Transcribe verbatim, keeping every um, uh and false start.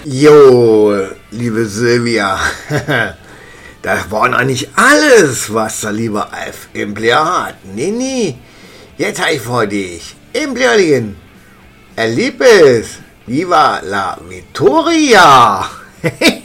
Jo, liebe Silvia, das war noch nicht alles, was der liebe Alf Implayer hat. Nee, nee, jetzt habe ich vor dich. Implayerlin, er liebt es. Viva la Vittoria.